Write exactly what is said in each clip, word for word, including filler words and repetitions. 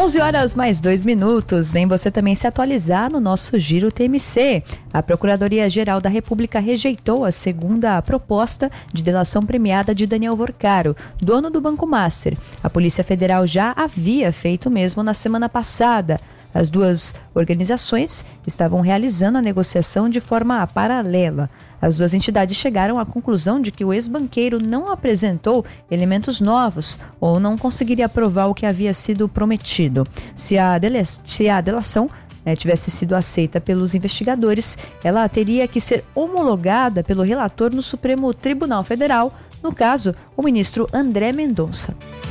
onze horas mais dois minutos. Vem você também se atualizar no nosso Giro T M C. A Procuradoria-Geral da República rejeitou a segunda proposta de delação premiada de Daniel Vorcaro, dono do Banco Master. A Polícia Federal já havia feito o mesmo na semana passada. As duas organizações estavam realizando a negociação de forma paralela. As duas entidades chegaram à conclusão de que o ex-banqueiro não apresentou elementos novos ou não conseguiria provar o que havia sido prometido. Se a, dele- se a delação né, tivesse sido aceita pelos investigadores, ela teria que ser homologada pelo relator no Supremo Tribunal Federal, no caso, o ministro André Mendonça.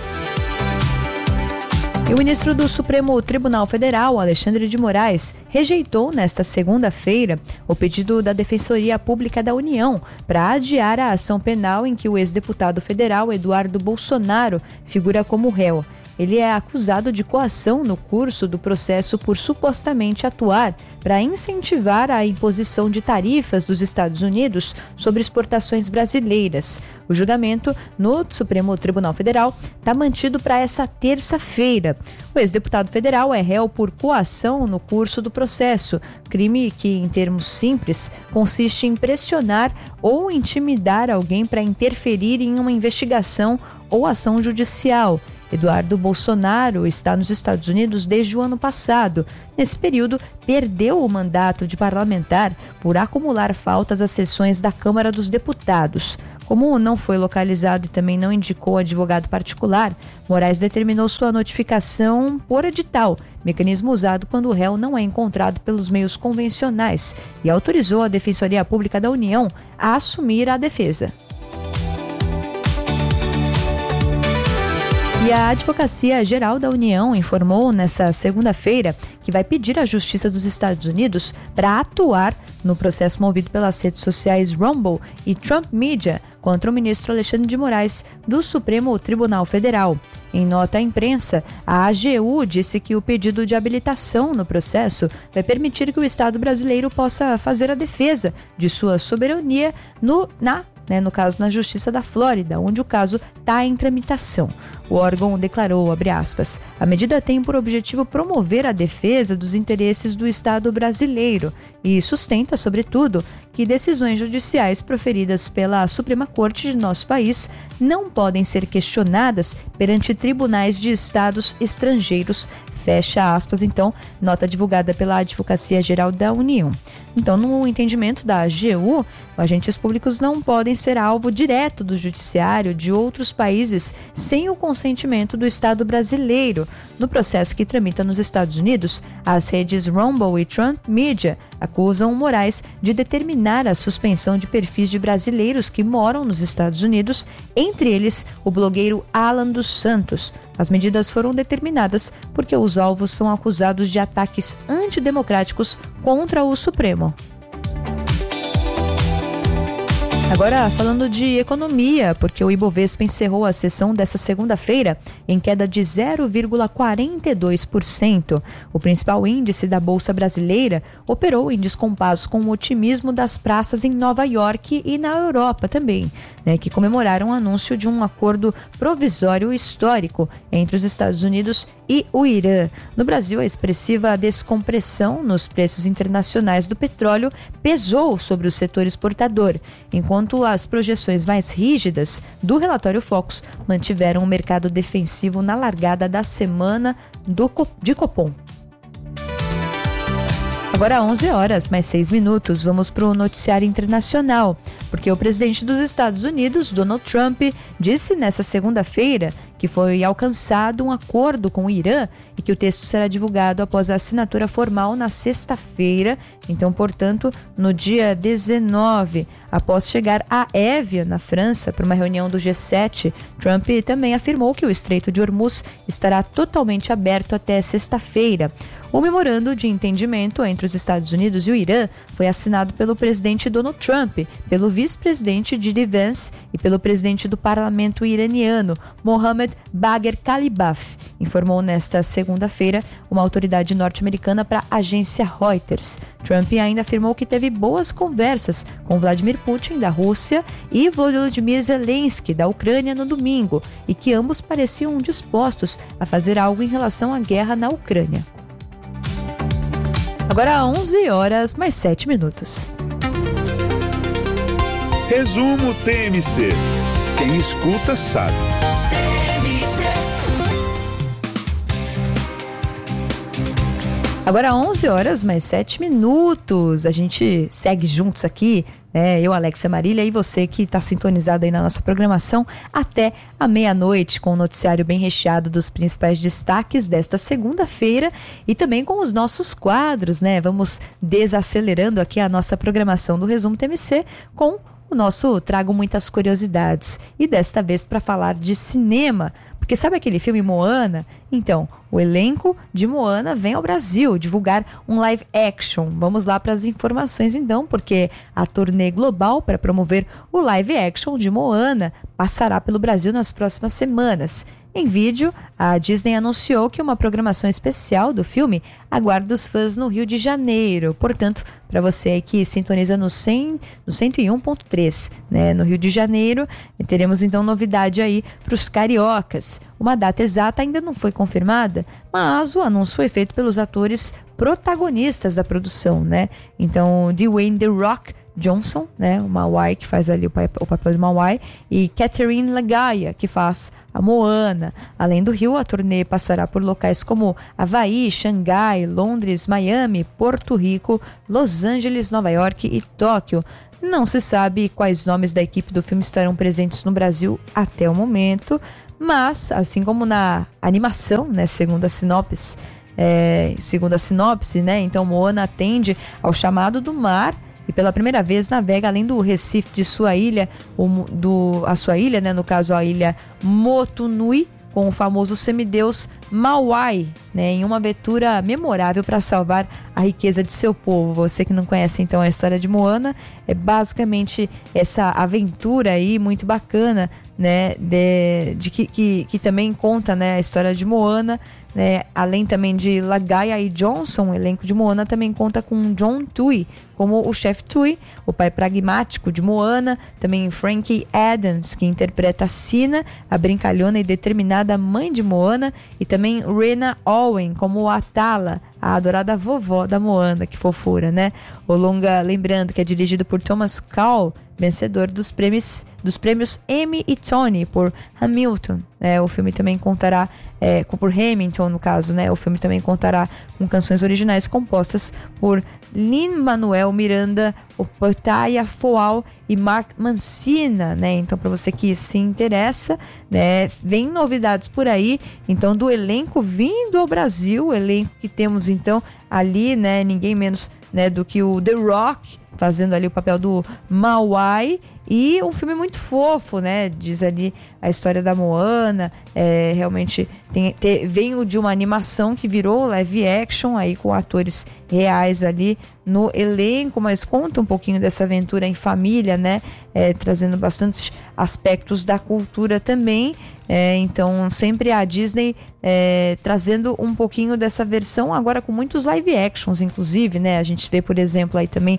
E o ministro do Supremo Tribunal Federal, Alexandre de Moraes, rejeitou nesta segunda-feira o pedido da Defensoria Pública da União para adiar a ação penal em que o ex-deputado federal Eduardo Bolsonaro figura como réu. Ele é acusado de coação no curso do processo por supostamente atuar para incentivar a imposição de tarifas dos Estados Unidos sobre exportações brasileiras. O julgamento no Supremo Tribunal Federal está mantido para essa terça-feira. O ex-deputado federal é réu por coação no curso do processo, crime que, em termos simples, consiste em pressionar ou intimidar alguém para interferir em uma investigação ou ação judicial. Eduardo Bolsonaro está nos Estados Unidos desde o ano passado. Nesse período, perdeu o mandato de parlamentar por acumular faltas às sessões da Câmara dos Deputados. Como não foi localizado e também não indicou advogado particular, Moraes determinou sua notificação por edital, mecanismo usado quando o réu não é encontrado pelos meios convencionais, e autorizou a Defensoria Pública da União a assumir a defesa. E a Advocacia Geral da União informou nesta segunda-feira que vai pedir à Justiça dos Estados Unidos para atuar no processo movido pelas redes sociais Rumble e Trump Media contra o ministro Alexandre de Moraes do Supremo Tribunal Federal. Em nota à imprensa, a A G U disse que o pedido de habilitação no processo vai permitir que o Estado brasileiro possa fazer a defesa de sua soberania no, na Né, no caso na Justiça da Flórida, onde o caso está em tramitação. O órgão declarou, abre aspas, a medida tem por objetivo promover a defesa dos interesses do Estado brasileiro e sustenta, sobretudo, que decisões judiciais proferidas pela Suprema Corte de nosso país não podem ser questionadas perante tribunais de estados estrangeiros. Fecha aspas, então, nota divulgada pela Advocacia Geral da União. Então, no entendimento da A G U, agentes públicos não podem ser alvo direto do judiciário de outros países sem o consentimento do Estado brasileiro. No processo que tramita nos Estados Unidos, as redes Rumble e Trump Media acusam Moraes de determinar a suspensão de perfis de brasileiros que moram nos Estados Unidos, entre eles o blogueiro Alan dos Santos. As medidas foram determinadas porque os alvos são acusados de ataques antidemocráticos contra o Supremo. Agora, falando de economia, porque o Ibovespa encerrou a sessão dessa segunda-feira em queda de zero vírgula quarenta e dois por cento. O principal índice da Bolsa Brasileira operou em descompasso com o otimismo das praças em Nova York e na Europa também, né, que comemoraram o anúncio de um acordo provisório histórico entre os Estados Unidos e o Irã. No Brasil, a expressiva descompressão nos preços internacionais do petróleo pesou sobre o setor exportador, enquanto as projeções mais rígidas do relatório Focus mantiveram o mercado defensivo na largada da semana do, de Copom. Agora onze horas, mais seis minutos, vamos para o noticiário internacional, porque o presidente dos Estados Unidos, Donald Trump, disse nesta segunda-feira que foi alcançado um acordo com o Irã e que o texto será divulgado após a assinatura formal na sexta-feira, então, portanto, no dia dezenove. Após chegar a Évia, na França, para uma reunião do G sete, Trump também afirmou que o Estreito de Hormuz estará totalmente aberto até sexta-feira. O memorando de entendimento entre os Estados Unidos e o Irã foi assinado pelo presidente Donald Trump, pelo vice-presidente J D Vance e pelo presidente do parlamento iraniano, Mohammad Bagher Khalibaf, informou nesta segunda-feira uma autoridade norte-americana para a agência Reuters. Trump ainda afirmou que teve boas conversas com Vladimir Putin, da Rússia, e Volodymyr Zelensky, da Ucrânia, no domingo, e que ambos pareciam dispostos a fazer algo em relação à guerra na Ucrânia. Agora onze horas mais sete minutos. Resumo T M C. Quem escuta sabe. Agora onze horas mais sete minutos. A gente segue juntos aqui, né? Eu, Alexia Marília, e você que está sintonizado aí na nossa programação até a meia-noite, com o noticiário bem recheado dos principais destaques desta segunda-feira e também com os nossos quadros, né? Vamos desacelerando aqui a nossa programação do Resumo T M C com o nosso Trago Muitas Curiosidades. E desta vez para falar de cinema. Porque sabe aquele filme Moana? Então, o elenco de Moana vem ao Brasil divulgar um live action. Vamos lá para as informações então, porque a turnê global para promover o live action de Moana passará pelo Brasil nas próximas semanas. Em vídeo, a Disney anunciou que uma programação especial do filme aguarda os fãs no Rio de Janeiro. Portanto, para você aí que sintoniza no, cem, no cento e um ponto três, né, no Rio de Janeiro, teremos então novidade aí para os cariocas. Uma data exata ainda não foi confirmada, mas o anúncio foi feito pelos atores protagonistas da produção, né? Então, Dwayne The Rock Johnson, né, o Mauai, que faz ali o, pa- o papel de Mauai, e Catherine Lagaia, que faz a Moana. Além do Rio, a turnê passará por locais como Havaí, Xangai, Londres, Miami, Porto Rico, Los Angeles, Nova York e Tóquio. Não se sabe quais nomes da equipe do filme estarão presentes no Brasil até o momento, mas, assim como na animação, né, segundo a sinopse, é, segundo a sinopse, né, então Moana atende ao chamado do mar e pela primeira vez navega além do Recife de sua ilha, o, do, a sua ilha, né, no caso a ilha Motunui, com o famoso semideus Mauai, né, em uma aventura memorável para salvar a riqueza de seu povo. Você que não conhece então a história de Moana, é basicamente essa aventura aí muito bacana, né, de, de que, que, que também conta, né, a história de Moana, né, além também de Lagaia e Johnson. O elenco de Moana também conta com John Tui como o chefe Tui, o pai pragmático de Moana, também Frankie Adams, que interpreta a Sina, a brincalhona e determinada mãe de Moana, e também Rena Owen como a Tala, a adorada vovó da Moana. Que fofura, né? O longa, lembrando que é dirigido por Thomas Cowell, vencedor dos prêmios, dos prêmios Emmy e Tony por Hamilton. É, o filme também contará, é, por Hamilton no caso, né? O filme também contará com canções originais compostas por Lin-Manuel Miranda, Ottavia Foal e Mark Mancina, né? Então, para você que se interessa, né, vem novidades por aí, então, do elenco vindo ao Brasil, o elenco que temos então ali, né, ninguém menos, né, do que o The Rock, fazendo ali o papel do Mauai, e um filme muito fofo, né? Diz ali a história da Moana, é, realmente tem, tem, veio de uma animação que virou live action, aí com atores reais ali no elenco, mas conta um pouquinho dessa aventura em família, né? É, trazendo bastantes aspectos da cultura também. É, então sempre a Disney é, trazendo um pouquinho dessa versão agora com muitos live actions, inclusive, né? A gente vê, por exemplo, aí também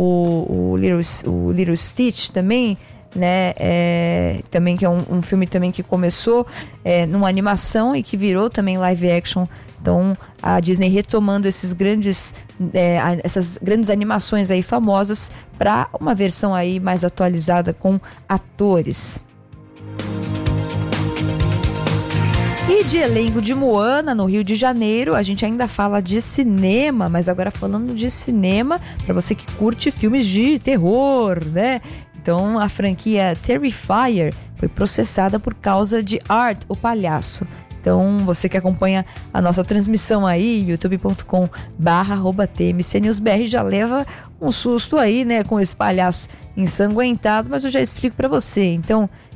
o, o, Little, o Little Stitch também, né? É, também que é um, um filme também que começou é, numa animação e que virou também live action. Então a Disney retomando esses grandes, é, essas grandes animações aí famosas para uma versão aí mais atualizada com atores. E de elenco de Moana no Rio de Janeiro, a gente ainda fala de cinema, mas agora falando de cinema, para você que curte filmes de terror, né? Então a franquia Terrifier foi processada por causa de Art, o palhaço. Então você que acompanha a nossa transmissão aí, youtube ponto com barra arroba T M C News B R, já leva um susto aí, né, com esse palhaço ensanguentado, mas eu já explico para você. Então,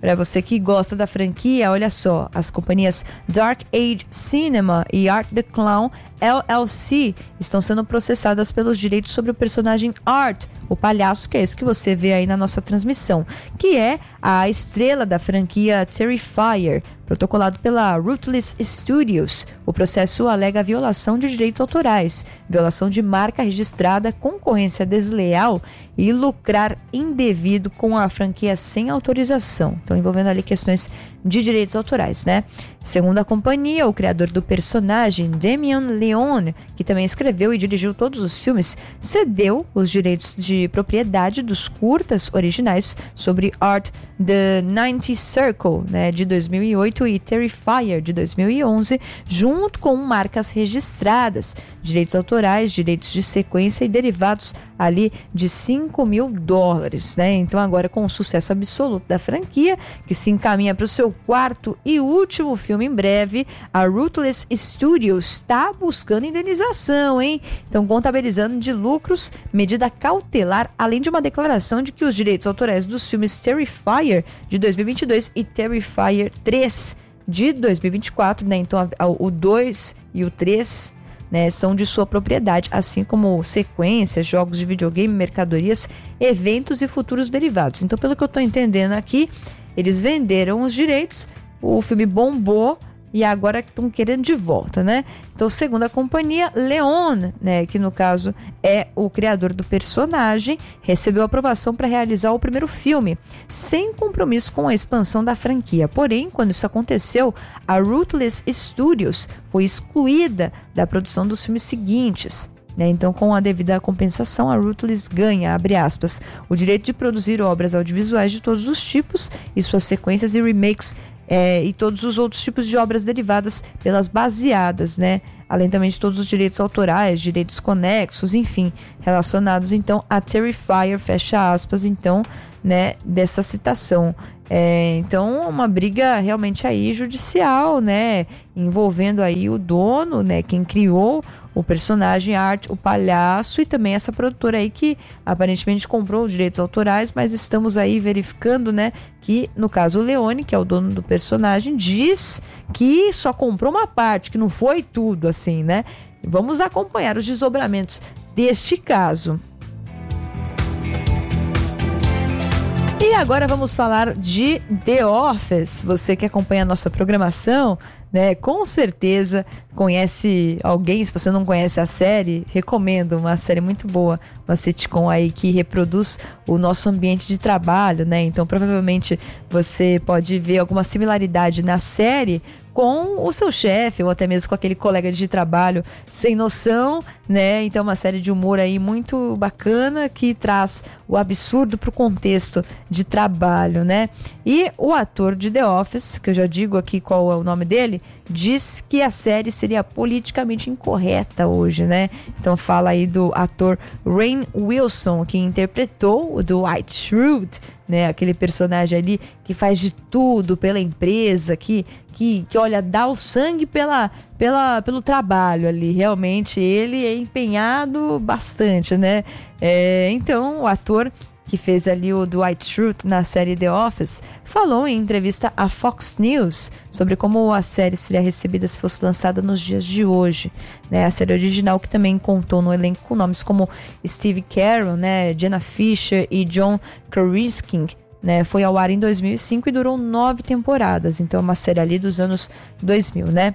Para você que gosta da franquia, olha só, as companhias Dark Age Cinema e Art the Clown L L C estão sendo processadas pelos direitos sobre o personagem Art, o palhaço, que é esse que você vê aí na nossa transmissão, que é a estrela da franquia Terrifier, protocolado pela Ruthless Studios. O processo alega violação de direitos autorais, violação de marca registrada, concorrência desleal e lucrar indevido com a franquia sem autorização. Então, envolvendo ali questões de direitos autorais, né? Segundo a companhia, o criador do personagem, Damien Leone, que também escreveu e dirigiu todos os filmes, cedeu os direitos de propriedade dos curtas originais sobre Art The ninety Circle, né, de dois mil e oito, e Terrifier, de dois mil e onze, junto com marcas registradas, direitos autorais, direitos de sequência e derivados ali de cinco mil dólares, né? Então, agora, com o sucesso absoluto da franquia, que se encaminha para o seu quarto e último filme em breve, a Ruthless Studios está buscando indenização, hein? Então, contabilizando de lucros, medida cautelar, além de uma declaração de que os direitos autorais dos filmes Terrifier de dois mil e vinte e dois e Terrifier três de dois mil e vinte e quatro, né? Então, a, a, o dois e o três, né, são de sua propriedade, assim como sequências, jogos de videogame, mercadorias, eventos e futuros derivados. Então, pelo que eu estou entendendo aqui, eles venderam os direitos, o filme bombou e agora estão querendo de volta, né? Então, segundo a companhia, Leone, né, que no caso é o criador do personagem, recebeu aprovação para realizar o primeiro filme, sem compromisso com a expansão da franquia. Porém, quando isso aconteceu, a Ruthless Studios foi excluída da produção dos filmes seguintes. Né? Então, com a devida compensação, a Ruthless ganha, abre aspas, o direito de produzir obras audiovisuais de todos os tipos e suas sequências e remakes, é, e todos os outros tipos de obras derivadas pelas baseadas, né? Além também de todos os direitos autorais, direitos conexos, enfim, relacionados então a Terrifier, fecha aspas, então, né, dessa citação. É, então, uma briga realmente aí judicial, né, envolvendo aí o dono, né, quem criou o personagem Art, o palhaço, e também essa produtora aí que aparentemente comprou os direitos autorais, mas estamos aí verificando, né, que no caso o Leone, que é o dono do personagem, diz que só comprou uma parte, que não foi tudo assim, né? Vamos acompanhar os desdobramentos deste caso. E agora vamos falar de The Office. Você que acompanha a nossa programação, né, com certeza conhece alguém. Se você não conhece a série, recomendo, uma série muito boa, uma sitcom aí que reproduz o nosso ambiente de trabalho, né? Então provavelmente você pode ver alguma similaridade na série com o seu chefe ou até mesmo com aquele colega de trabalho sem noção, né? Então, uma série de humor aí muito bacana que traz o absurdo para o contexto de trabalho, né? E o ator de The Office, que eu já digo aqui qual é o nome dele, diz que a série seria politicamente incorreta hoje, né? Então, fala aí do ator Rainn Wilson, que interpretou o Dwight Schrute, né? Aquele personagem ali que faz de tudo pela empresa, que, que, que olha, dá o sangue pela, pela, pelo trabalho ali. Realmente ele é empenhado bastante, né? É, então, o ator que fez ali o Dwight Schrute na série The Office, falou em entrevista à Fox News sobre como a série seria recebida se fosse lançada nos dias de hoje, né? A série original, que também contou no elenco com nomes como Steve Carell, né, Jenna Fischer e John Krasinski, né, foi ao ar em dois mil e cinco e durou nove temporadas. Então é uma série ali dos anos dois mil, né?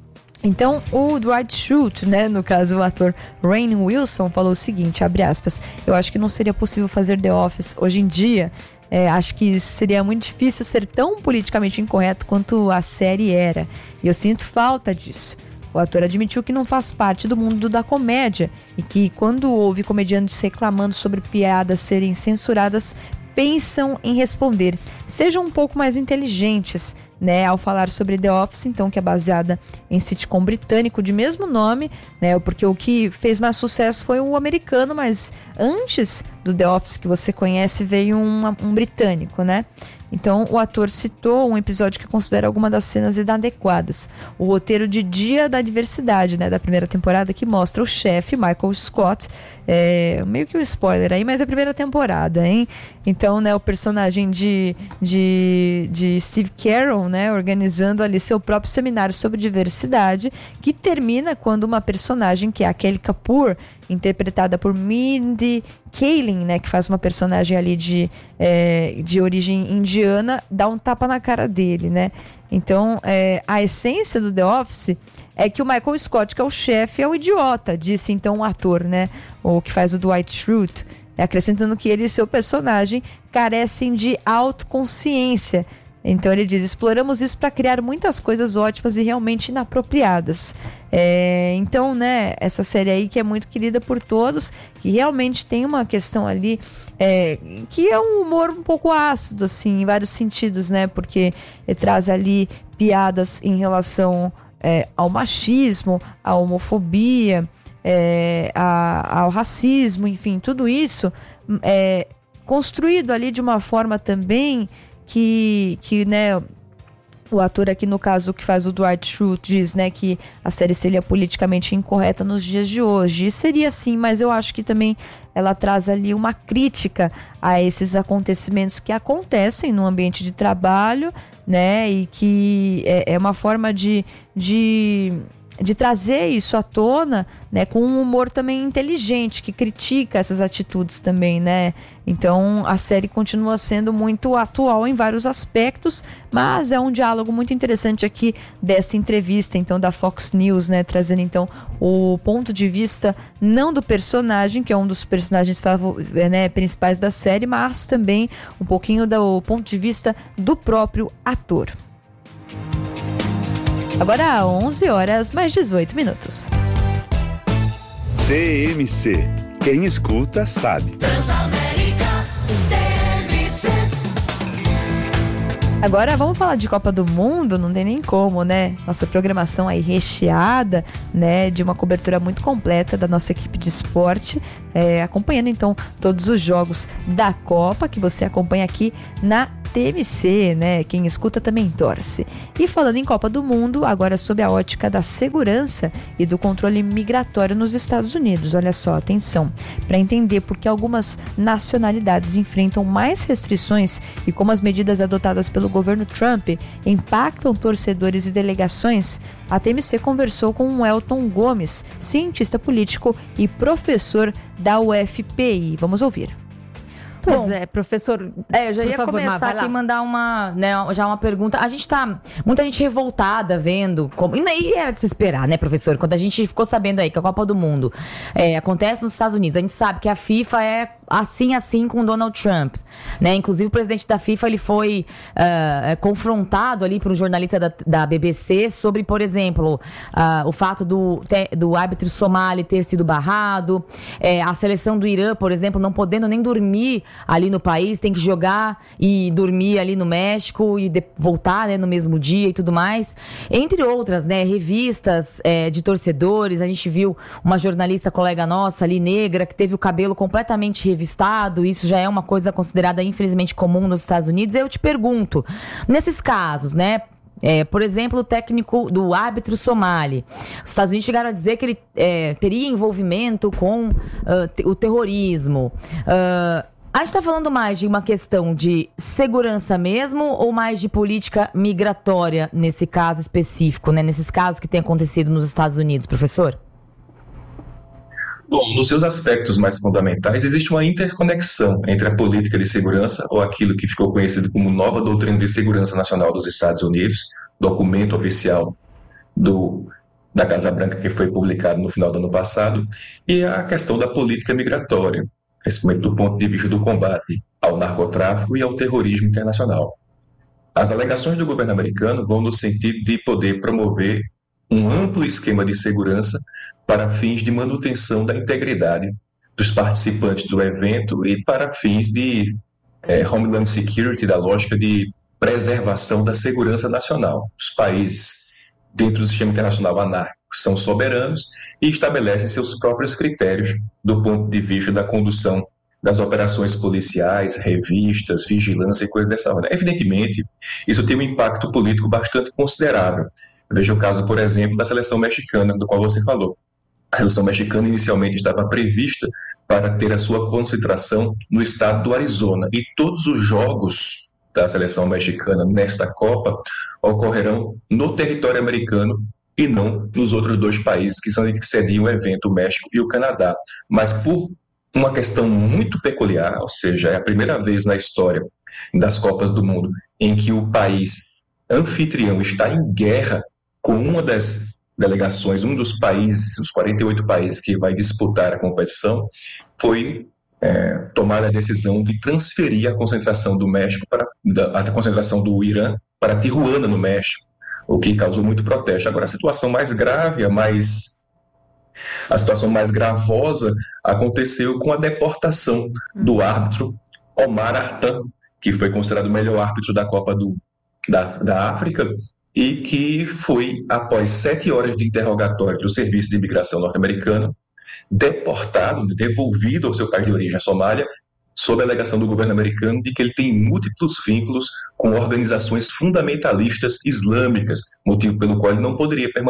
Então, o Dwight Schrute, né, no caso o ator Rainn Wilson, falou o seguinte, abre aspas, eu acho que não seria possível fazer The Office hoje em dia, é, acho que seria muito difícil ser tão politicamente incorreto quanto a série era, e eu sinto falta disso. O ator admitiu que não faz parte do mundo da comédia e que quando ouve comediantes reclamando sobre piadas serem censuradas, pensam em responder, sejam um pouco mais inteligentes, né, ao falar sobre The Office, então, que é baseada em sitcom britânico de mesmo nome, né, porque o que fez mais sucesso foi o americano, mas antes do The Office que você conhece veio um, um britânico, né, Então, o ator citou um episódio que considera algumas das cenas inadequadas. O roteiro de Dia da Diversidade, né, da primeira temporada, que mostra o chefe, Michael Scott, é, meio que um spoiler aí, mas é a primeira temporada, hein? Então, né, o personagem de, de, de Steve Carell, né, organizando ali seu próprio seminário sobre diversidade, que termina quando uma personagem, que é a Kelly Kapoor, interpretada por Mindy Kaling, né, que faz uma personagem ali de, é, de origem indiana, dá um tapa na cara dele, né? Então, é, a essência do The Office é que o Michael Scott, que é o chefe, é um idiota, disse então o ator, né, o que faz o Dwight Schrute, acrescentando que ele e seu personagem carecem de autoconsciência. Então ele diz, exploramos isso para criar muitas coisas ótimas e realmente inapropriadas. É, então, né, essa série aí que é muito querida por todos, que realmente tem uma questão ali, é, que é um humor um pouco ácido, assim, em vários sentidos, né, porque ele traz ali piadas em relação é, ao machismo, à homofobia, é, a, ao racismo, enfim, tudo isso é construído ali de uma forma também que, que né, o ator aqui no caso que faz o Dwight Schrute diz, né, que a série seria politicamente incorreta nos dias de hoje. E seria sim, mas eu acho que também ela traz ali uma crítica a esses acontecimentos que acontecem no ambiente de trabalho, né, e que é, é uma forma de... de de trazer isso à tona, né, com um humor também inteligente, que critica essas atitudes também, né? Então, a série continua sendo muito atual em vários aspectos, mas é um diálogo muito interessante aqui dessa entrevista, então, da Fox News, né, trazendo, então, o ponto de vista não do personagem, que é um dos personagens favor, né, principais da série, mas também um pouquinho do ponto de vista do próprio ator. Agora onze horas mais dezoito minutos. T M C. Quem escuta sabe. Transamérica T M C. Agora vamos falar de Copa do Mundo, não tem nem como, né? Nossa programação aí recheada, né? De uma cobertura muito completa da nossa equipe de esporte, é, acompanhando então todos os jogos da Copa, que você acompanha aqui na T M C, né? Quem escuta também torce. E falando em Copa do Mundo, agora sob a ótica da segurança e do controle migratório nos Estados Unidos. Olha só, atenção, para entender por que algumas nacionalidades enfrentam mais restrições e como as medidas adotadas pelo governo Trump impactam torcedores e delegações, a T M C conversou com o Elton Gomes, cientista político e professor da U F P I. Vamos ouvir. Pois Bom, é, professor. É, eu já ia favor, começar Mar, aqui e mandar uma, né, já uma pergunta. A gente tá, muita gente revoltada vendo, como, e era de se esperar, né, professor? Quando a gente ficou sabendo aí que a Copa do Mundo é, acontece nos Estados Unidos, a gente sabe que a FIFA é assim, assim com o Donald Trump, né? Inclusive o presidente da FIFA, ele foi uh, confrontado ali por um jornalista da, da B B C sobre, por exemplo, uh, o fato do, te, do árbitro somali ter sido barrado, é, a seleção do Irã, por exemplo, não podendo nem dormir ali no país, tem que jogar e dormir ali no México e de, voltar, né, no mesmo dia e tudo mais. Entre outras, né, revistas é, de torcedores, a gente viu uma jornalista colega nossa ali, negra, que teve o cabelo completamente revistado, isso já é uma coisa considerada infelizmente comum nos Estados Unidos. Eu te pergunto, nesses casos, né, É, por exemplo, o técnico do árbitro somali. Os Estados Unidos chegaram a dizer que ele é, teria envolvimento com uh, te, o terrorismo. Uh, a gente está falando mais de uma questão de segurança mesmo ou mais de política migratória nesse caso específico, né? Nesses casos que têm acontecido nos Estados Unidos, professor? Bom, nos seus aspectos mais fundamentais, existe uma interconexão entre a política de segurança, ou aquilo que ficou conhecido como Nova Doutrina de Segurança Nacional dos Estados Unidos, documento oficial do, da Casa Branca que foi publicado no final do ano passado, e a questão da política migratória, principalmente do ponto de vista do combate ao narcotráfico e ao terrorismo internacional. As alegações do governo americano vão no sentido de poder promover um amplo esquema de segurança para fins de manutenção da integridade dos participantes do evento e para fins de é, Homeland Security, da lógica de preservação da segurança nacional. Os países dentro do sistema internacional anárquico são soberanos e estabelecem seus próprios critérios do ponto de vista da condução das operações policiais, revistas, vigilância e coisas dessa ordem. Evidentemente, isso tem um impacto político bastante considerável. Veja o caso, por exemplo, da seleção mexicana, do qual você falou. A seleção mexicana inicialmente estava prevista para ter a sua concentração no estado do Arizona, e todos os jogos da seleção mexicana nesta Copa ocorrerão no território americano e não nos outros dois países que são que cediam o evento, o México e o Canadá. Mas por uma questão muito peculiar, ou seja, é a primeira vez na história das Copas do Mundo em que o país anfitrião está em guerra com uma das delegações, um dos países, os quarenta e oito países que vai disputar a competição, foi é, tomar a decisão de transferir a concentração do México para a concentração do Irã para Tijuana, no México, o que causou muito protesto. Agora, a situação mais grave, a mais a situação mais gravosa aconteceu com a deportação do árbitro Omar Artan, que foi considerado o melhor árbitro da Copa do, da, da África, e que foi, após sete horas de interrogatório do Serviço de Imigração norte-americano, deportado, devolvido ao seu país de origem, a Somália, sob a alegação do governo americano de que ele tem múltiplos vínculos com organizações fundamentalistas islâmicas, motivo pelo qual ele não poderia permanecer